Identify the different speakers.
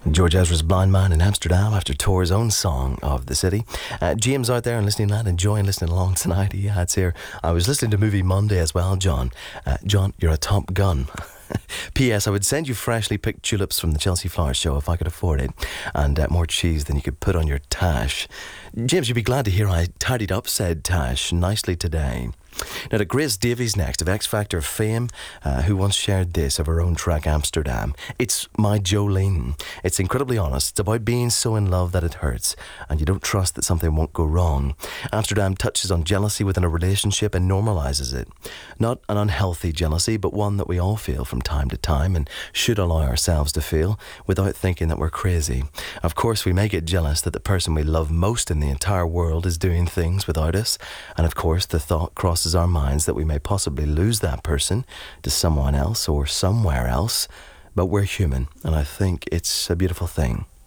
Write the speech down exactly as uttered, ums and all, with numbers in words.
Speaker 1: George Ezra's Blind Man in Amsterdam after Tor's own song of the city. Uh, James out there and listening land, enjoying listening along tonight. He adds here, I was listening to Movie Monday as well, John. Uh, John, you're a top gun. P S. I would send you freshly picked tulips from the Chelsea Flower Show if I could afford it, and uh, more cheese than you could put on your tash. James, you'd be glad to hear I tidied up said tash nicely today. Now to Grace Davies next of X Factor fame, uh, who once shared this of her own track Amsterdam. It's my Jolene. It's incredibly honest. It's about being so in love that it hurts and you don't trust that something won't go wrong. Amsterdam touches on jealousy within a relationship and normalises it. Not an unhealthy jealousy, but one that we all feel from time to time and should allow ourselves to feel without thinking that we're crazy. Of course, we may get jealous that the person we love most in the entire world is doing things without us, and of course the thought crosses our minds that we may possibly lose that person to someone else or somewhere else, but we're human, and I think it's a beautiful thing.